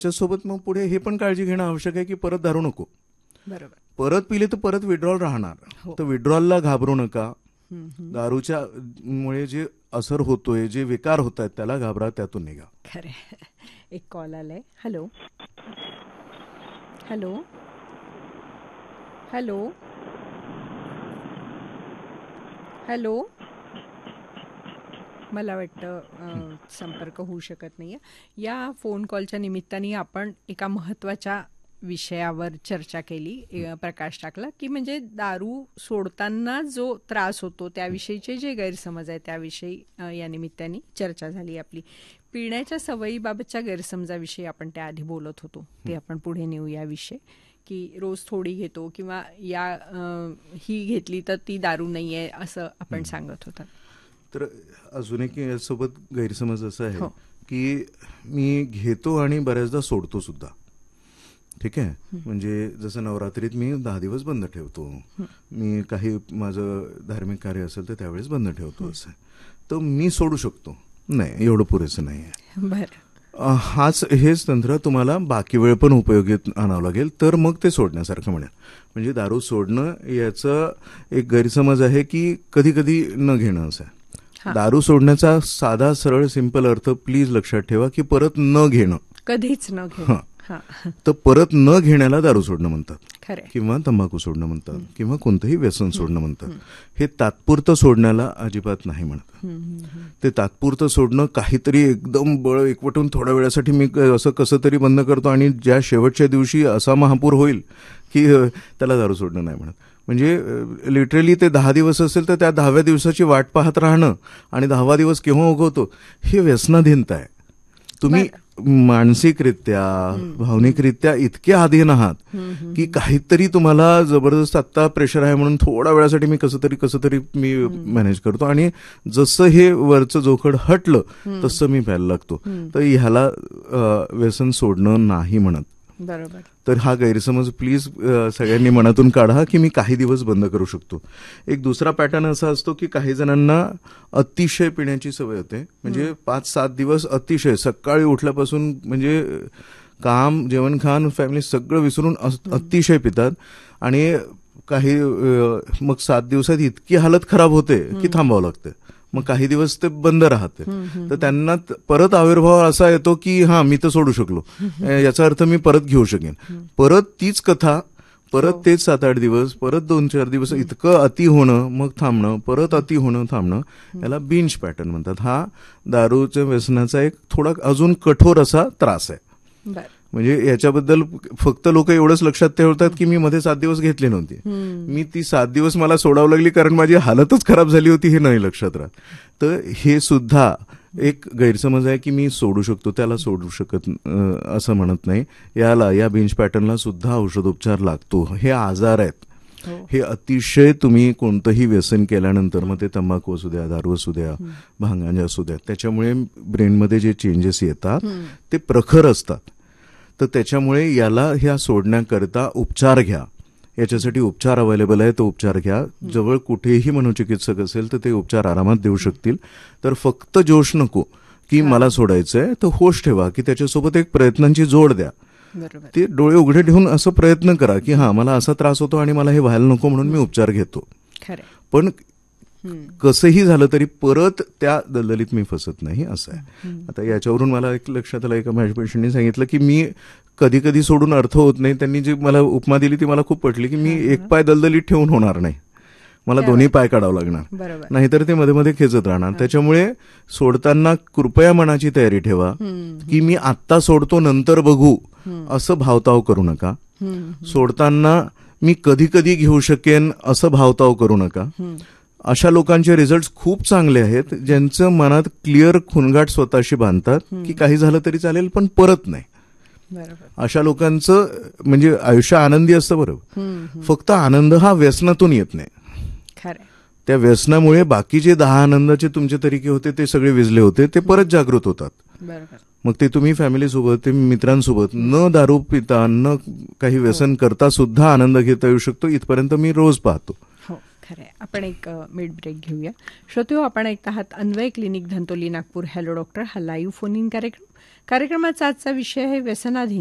त्याच्यासोबत मग पुढे हे पण काळजी घेणं आवश्यक आहे की परत दारू नको. बरोबर. परत पिले तर परत विड्रॉल राहणार. हो. तर विड्रॉलला घाबरू नका. हम्म. मुळे जे असर होतोय, जे विकार होत आहेत त्याला घाबरा, त्यातून निघा. खरे. एक कॉल आलाय. Hello hello hello hello. मला वाटतं संपर्क होऊ शकत नाहीये. या फोन कॉलच्या निमित्ताने आपण एका महत्त्वाच्या विषयावर चर्चा केली, प्रकाश टाकला, की म्हणजे दारू सोडताना जो त्रास होतो त्याविषयीचे जे गैरसमज आहे त्याविषयी या निमित्ताने चर्चा झाली आपली. पिण्याच्या सवयीबाबतच्या गैरसमजाविषयी आपण त्याआधी बोलत होतो, ते आपण पुढे नेऊ या विषय, की रोज थोडी घेतो किंवा ही घेतली तर ती दारू नाही आहे असं आपण सांगत होता. तर अजून एक यासोबत गैरसमज असा आहे की मी घेतो आणि बऱ्याचदा सोडतो सुद्धा. ठीक आहे. म्हणजे जसं नवरात्रीत मी 10 दिवस बंद ठेवतो, मी काही माझं धार्मिक कार्य असेल तर त्यावेळेस बंद ठेवतो, असं तर मी सोडू शकतो. नाही, एवढं पुरेसं नाही आहे. बरं. हेच तंत्र तुम्हाला बाकी वेळ पण उपयोगात आणावं लागेल, तर मग ते सोडण्यासारखं म्हणेल. म्हणजे दारू सोडणं याचा एक गैरसमज आहे की कधी कधी न घेणं असं आहे. दारू सोडण्याचा साधा सरळ सिंपल अर्थ प्लीज लक्षात ठेवा की परत न घेणं, कधीच न घेणं. तर परत न घेण्याला दारू सोडणं म्हणतात, खरं. किंवा तंबाखू सोडणं म्हणतात, किंवा कोणतंही व्यसन सोडणं म्हणतात. हे तात्पुरतं सोडण्याला अजिबात नाही म्हणत. ते तात्पुरतं सोडणं काहीतरी एकदम बळ एकवटून थोड्या वेळासाठी मी असं कसं तरी बंद करतो आणि ज्या शेवटच्या दिवशी असा महापूर होईल की त्याला दारू सोडणं नाही म्हणत. म्हणजे लिटरली ते 10 दिवस असेल तर त्या 10व्या दिवसाची वाट पाहत राहणं आणि 10वा दिवस केव्हा उगवतो हे व्यसनाधीनता आहे. तुम्ही मानसिकरित्या, भावनिकरित्या इतके अधीन आहात की काहीतरी तुम्हाला जबरदस्त आत्ता प्रेशर आहे म्हणून थोड्या वेळासाठी मी कसं तरी मी मॅनेज करतो आणि जसं हे वरचं जोखड हटलं तसं मी प्यायला लागतो. तर ह्याला व्यसन सोडणं नाही म्हणत. बरोबर. तर हा गैरसमज प्लीज सगळ्यांनी मनातून काढा की मी काही दिवस बंद करू शकतो. एक दुसरा पॅटर्न असा असतो की काही जणांना अतिशय पिण्याची सवय होते. म्हणजे 5-7 दिवस अतिशय, सकाळी उठल्यापासून म्हणजे काम, जेवण, खाण, फॅमिली सगळं विसरून अतिशय पितात आणि काही मग 7 दिवसात इतकी हालत खराब होते की थांबावं लागते. मग काही दिवस ते बंद राहते. तर त्यांना परत आविर्भाव असा येतो की मी तर सोडू शकलो, याचा अर्थ मी परत घेऊ शकेन. परत तीच कथा, परत तेच 7-8 दिवस, परत 2-4 दिवस, इतकं अति होणं, मग थांबणं, परत अति होणं, थांबणं, याला बिंज पॅटर्न म्हणतात. हा दारूच्या व्यसनाचा एक थोडा अजून कठोर असा त्रास आहे. म्हणजे याच्याबद्दल फक्त लोक एवढंच लक्षात ठेवतात की मी मध्ये 7 दिवस घेतली नव्हती, मी ती 7 दिवस मला सोडावं लागली कारण माझी हालतच खराब झाली होती, हे नाही लक्षात राहत. तर हे सुद्धा एक गैरसमज आहे की मी सोडू शकतो, त्याला सोडू शकत असं म्हणत नाही. या बिंज पॅटर्नला सुद्धा औषधोपचार लागतो. हे आजार आहेत. हे अतिशय तुम्ही कोणतंही व्यसन केल्यानंतर, मग ते तंबाखू असू द्या, दारू असू द्या, भांगांजा असू द्या, त्याच्यामुळे ब्रेनमध्ये जे चेंजेस येतात ते प्रखर असतात. तर त्याच्यामुळे ह्या सोडण्याकरता उपचार घ्या. याच्यासाठी उपचार अवेलेबल आहे, तो उपचार घ्या. जवळ कुठेही मनोचिकित्सक असेल तर ते उपचार आरामात देऊ शकतील. तर फक्त जोश नको की मला सोडायचंय, तर होश ठेवा की त्याच्यासोबत एक प्रयत्नांची जोड द्या. ते डोळे उघडे ठेवून असं प्रयत्न करा की मला असा त्रास होतो आणि मला हे व्हायला नको म्हणून मी उपचार घेतो. पण कसंही झालं तरी परत त्या दलदलीत मी फसत नाही, असं आहे. आता याच्यावरून मला एक लक्षात आलं, एका माझ्या पेशंटने सांगितलं की मी कधी कधी सोडून अर्थ होत नाही. त्यांनी जी मला उपमा दिली ती मला खूप पटली की मी एक पाय दलदलीत ठेवून होणार नाही, मला दोन्ही पाय काढावं लागणार, नाहीतर ते मध्ये मध्ये खेचत राहणार. त्याच्यामुळे सोडताना कृपया मनाची तयारी ठेवा की मी आत्ता सोडतो नंतर बघू असं भावताव करू नका. सोडताना मी कधी कधी घेऊ शकेन असं भावताव करू नका. अशा लोकांचे रिझल्ट खूप चांगले आहेत ज्यांचं मनात क्लिअर खुणगाट स्वतःशी बांधतात की काही झालं तरी चालेल पण परत नाही. अशा लोकांचं म्हणजे आयुष्य आनंदी असतं. बरोबर. फक्त आनंद हा व्यसनातून येत नाही. त्या व्यसनामुळे बाकीचे 10 आनंदाचे तुमचे तरीके होते ते सगळे विजले होते, ते परत जागृत होतात. मग ते तुम्ही फॅमिलीसोबत, ते मित्रांसोबत न दारू पिता, न काही व्यसन करता सुद्धा आनंद घेता येऊ शकतो. इथपर्यंत मी रोज पाहतो. खरं आहे. आपण एक मिड ब्रेक घेऊया. श्रोते हो, आपण ऐकत आहात Anvay clinic, Dhantoli, Nagpur. Hello doctor हा लाईव्ह फोन इन कार्यक्रम. कार्यक्रमाचा आजचा विषय आहे व्यसनाधीन